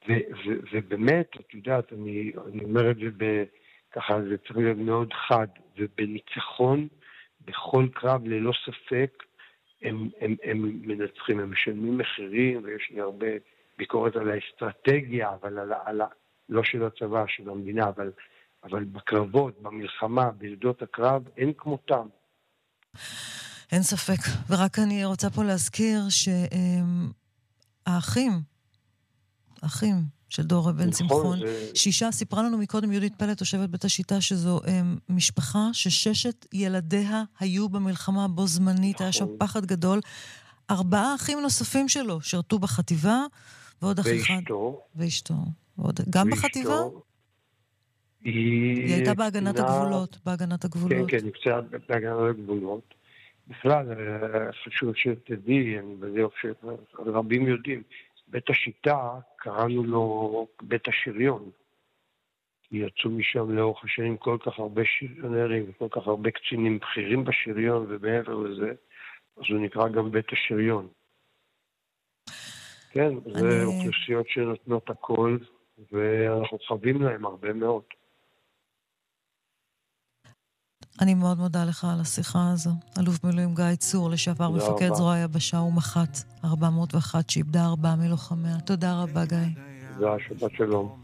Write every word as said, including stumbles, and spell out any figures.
ו- ו- ובאמת, את יודעת, אני, אני אומר את זה ב- ככה, זה צריך להיות מאוד חד, ובניצחון, בכל קרב, ללא ספק, הם, הם, הם מנצחים, הם משלמים מחירים, ויש לי הרבה ביקורת על האסטרטגיה, אבל על, על, לא של הצבא, של המדינה, אבל, אבל בקרבות, במלחמה, בעדות הקרב, אין כמותם. אין ספק. ורק אני רוצה פה להזכיר שהאחים, האחים של דור בן שמחון, זה... שישה, סיפרה לנו מקודם יהודית פלט, תושבת בית השיטה, שזו הם, משפחה שששת ילדיה היו במלחמה בו זמנית, נכון. היה שם פחד גדול. ארבעה אחים נוספים שלו שרתו בחטיבה, ועוד אח אחד. ואשתו. ואשתו. ועוד... גם ואשתו, בחטיבה? היא... היא הייתה בהגנת קצינה... הגבולות, בהגנת הגבולות. כן, כן, היא קצת בהגנת הגבולות. בכלל, חשוב שתדעי, אני בדיוק שרבים יודעים, בית השיטה, קראנו לו בית השריון. יצאו משם לאורך השנים כל כך הרבה שריונרים וכל כך הרבה קצינים בכירים בשריון, ומעבר לזה, אז הוא נקרא גם בית השריון. כן, אני... זה אוכלוסיות שנותנות הכל, ואנחנו חווים להם הרבה מאוד. אני מאוד מודה לך על השיחה הזו. אלוף מילואים גיא צור, לשעבר מפקד זרוע היבשה ומח"ט ארבע מאות ואחת, שאיבדה ארבעה מלוחמיה. תודה רבה, גיא. תודה, שבת שלום.